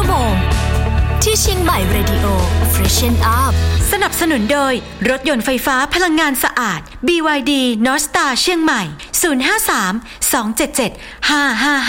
ชั่วโมงที่เชียงใหม่ Radio Freshen Up สนับสนุนโดยรถยนต์ไฟฟ้าพลังงานสะอาด BYD North Star เชียงใหม่053 277 5555